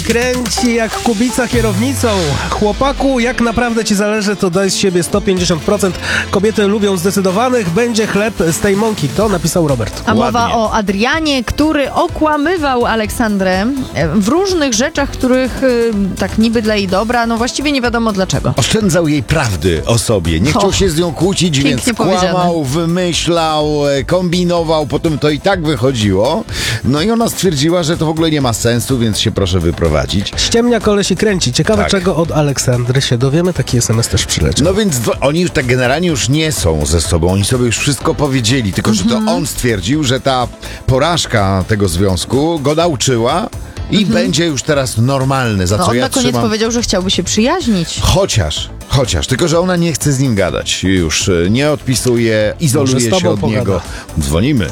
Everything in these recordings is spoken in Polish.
Kręci jak kubica kierownicą. Chłopaku, jak naprawdę ci zależy, to daj z siebie 150%. Kobiety lubią zdecydowanych, będzie chleb z tej mąki. To napisał Robert. A mowa Ładnie. o Adrianie, który okłamywał Aleksandrę w różnych rzeczach, których tak niby dla jej dobra, no właściwie nie wiadomo dlaczego. Oszczędzał jej prawdy o sobie. Nie chciał się z nią kłócić, więc pięknie powiedziane. kłamał, wymyślał, kombinował, potem to i tak wychodziło. No i ona stwierdziła, że to w ogóle nie ma sensu, więc się proszę wyprowadzić. Ściemnia koleś i kręci. Ciekawe, Tak. czego od Aleksandry się dowiemy. Taki SMS też przyleciał. No więc oni już tak generalnie już nie są ze sobą, oni sobie już wszystko powiedzieli, tylko że to on stwierdził, że ta porażka tego związku go nauczyła i będzie już teraz normalny, za No co on ja na koniec trzymam. powiedział, że chciałby się przyjaźnić. Chociaż, tylko że ona nie chce z nim gadać już, nie odpisuje, Może izoluje z tobą się od pogada. niego. Dzwonimy.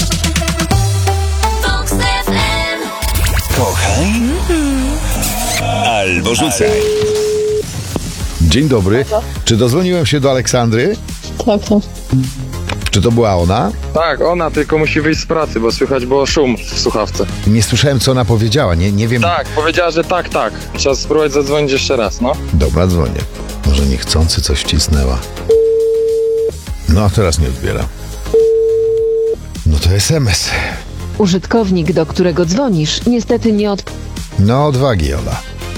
Kochaj albo rzucaj. Dzień dobry. Czy dozwoniłem się do Aleksandry? Tak. Czy to była ona? Tak, ona tylko musi wyjść z pracy, bo słychać było szum w słuchawce. Nie słyszałem, co ona powiedziała, nie wiem. Tak, powiedziała, że tak. Trzeba spróbować zadzwonić jeszcze raz, no. Dobra, dzwonię. Może niechcący coś wcisnęła. No, a teraz nie odbiera. No to SMS. Użytkownik, do którego dzwonisz, niestety nie No, odwagi, Ola.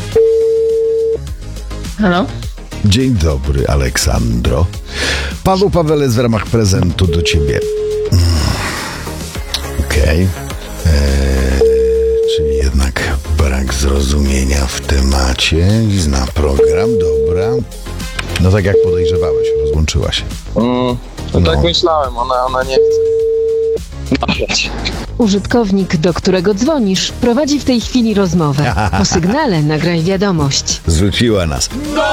Halo? Dzień dobry, Aleksandro. Paweł Pawelec w ramach prezentu do ciebie. Okej. Czyli jednak brak zrozumienia w temacie. Zna program, dobra. No tak jak podejrzewałeś, rozłączyła się. No tak No. myślałem, ona nie chce. Mawiać. Użytkownik, do którego dzwonisz, prowadzi w tej chwili rozmowę. Po sygnale nagraj wiadomość. Zrzuciła nas.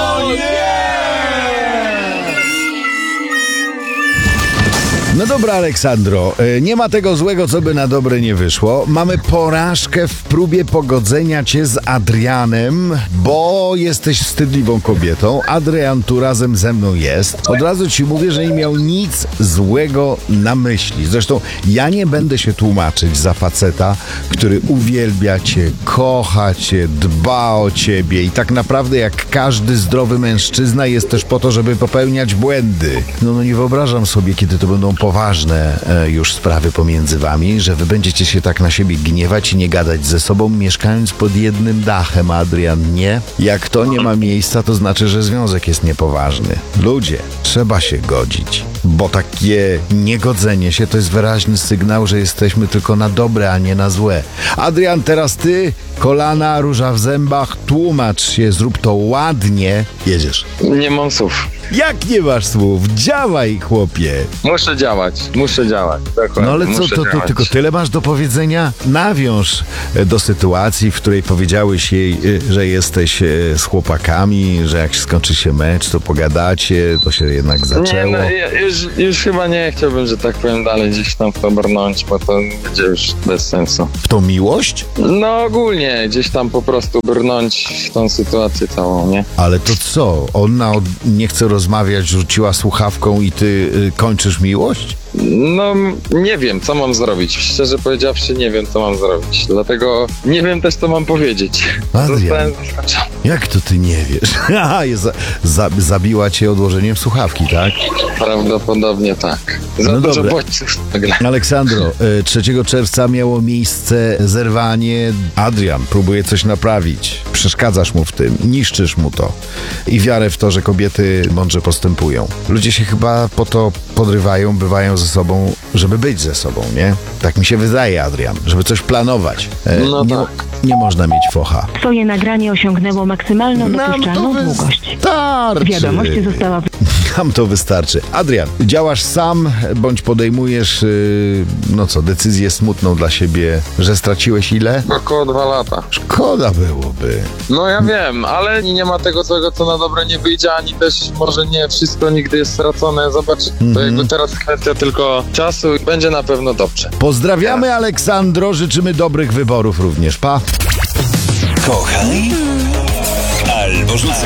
No dobra, Aleksandro, nie ma tego złego, co by na dobre nie wyszło. Mamy porażkę w próbie pogodzenia cię z Adrianem, bo jesteś wstydliwą kobietą. Adrian tu razem ze mną jest. Od razu ci mówię, że nie miał nic złego na myśli. Zresztą ja nie będę się tłumaczyć za faceta, który uwielbia cię, kocha cię, dba o ciebie i tak naprawdę jak każdy zdrowy mężczyzna jest też po to, żeby popełniać błędy. No nie wyobrażam sobie, kiedy to będą poważne już sprawy pomiędzy wami, że wy będziecie się tak na siebie gniewać i nie gadać ze sobą, mieszkając pod jednym dachem, a Adrian nie. Jak to nie ma miejsca, to znaczy, że związek jest niepoważny. Ludzie, trzeba się godzić, bo takie niegodzenie się to jest wyraźny sygnał, że jesteśmy tylko na dobre, a nie na złe. Adrian, teraz ty, kolana, róża w zębach, tłumacz się, zrób to ładnie. Jedziesz. Nie mam słów. Jak nie masz słów? Działaj, chłopie. Muszę działać. Dokładnie, No ale co, muszę to działać. tylko tyle masz do powiedzenia? Nawiąż do sytuacji, w której powiedziałeś jej, że jesteś z chłopakami, że jak skończy się mecz, to pogadacie, to się jednak Nie, zaczęło. no, już chyba nie chciałbym, że tak powiem, dalej gdzieś tam w to brnąć, bo to będzie już bez sensu. W tą miłość? No ogólnie gdzieś tam po prostu brnąć w tą sytuację całą, nie? Ale to co? Ona nie chce rozmawiać, rzuciła słuchawką i ty kończysz miłość? No nie wiem, co mam zrobić. Szczerze powiedziawszy, nie wiem, co mam zrobić. Dlatego nie wiem też, co mam powiedzieć. Adrian. Zostałem zaskoczony. Jak to ty nie wiesz? Zabiła cię odłożeniem słuchawki, tak? Prawdopodobnie tak. Za No dużo dobra. bodźców nagle. Aleksandro, 3 czerwca miało miejsce zerwanie. Adrian próbuje coś naprawić. Przeszkadzasz mu w tym, niszczysz mu to. I wiarę w to, że kobiety mądrze postępują. Ludzie się chyba po to podrywają, bywają ze sobą, żeby być ze sobą, nie? Tak mi się wydaje, Adrian, żeby coś planować. No nie, tak. nie można mieć focha. Twoje nagranie osiągnęło maksymalną dopuszczalną długość. Wystarczy. Wiadomość została Nam to wystarczy. Adrian, działasz sam, bądź podejmujesz, decyzję smutną dla siebie, że straciłeś ile? Około 2 lata. Szkoda byłoby. No ja wiem, ale nie ma tego złego, co na dobre nie wyjdzie, ani też może nie wszystko nigdy jest stracone. Zobacz, to jakby teraz kwestia tylko czasu i będzie na pewno dobrze. Pozdrawiamy, Aleksandro, życzymy dobrych wyborów również. Pa! Kochaj albo rzucaj.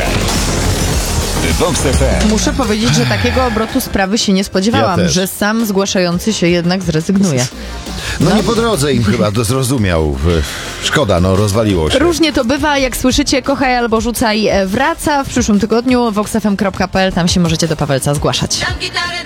Vox FM. Muszę powiedzieć, że takiego obrotu sprawy się nie spodziewałam, Ja też. że sam zgłaszający się jednak zrezygnuje. No nie po drodze im chyba to zrozumiał. Szkoda, no rozwaliło się. Różnie to bywa, jak słyszycie, kochaj albo rzucaj wraca w przyszłym tygodniu. voxfm.pl, tam się możecie do Pawelca zgłaszać. Dam gitarę